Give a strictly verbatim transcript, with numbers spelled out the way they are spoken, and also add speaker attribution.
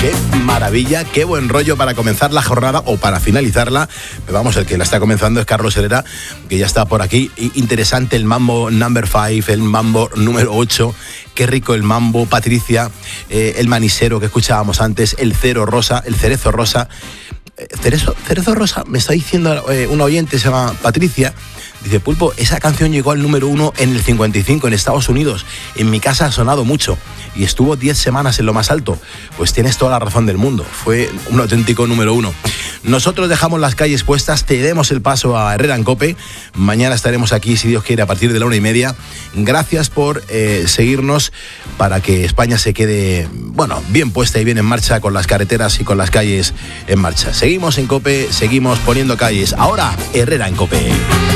Speaker 1: Qué maravilla, qué buen rollo para comenzar la jornada o para finalizarla. Pero vamos, el que la está comenzando es Carlos Herrera, que ya está por aquí. Interesante el mambo number five, el mambo número ocho. Qué rico el mambo, Patricia, eh, el manisero que escuchábamos antes, el cero rosa, el cerezo rosa. Eh, cerezo, cerezo rosa, me está diciendo eh, una oyente, se llama Patricia. Dice, Pulpo, esa canción llegó al número uno en el cincuenta y cinco en Estados Unidos. En mi casa ha sonado mucho y estuvo diez semanas en lo más alto. Pues tienes toda la razón del mundo. Fue un auténtico número uno. Nosotros dejamos las calles puestas, te demos el paso a Herrera en COPE. Mañana estaremos aquí, si Dios quiere, a partir de la una y media. Gracias por eh, seguirnos para que España se quede, bueno, bien puesta y bien en marcha con las carreteras y con las calles en marcha. Seguimos en COPE, seguimos poniendo calles. Ahora, Herrera en COPE.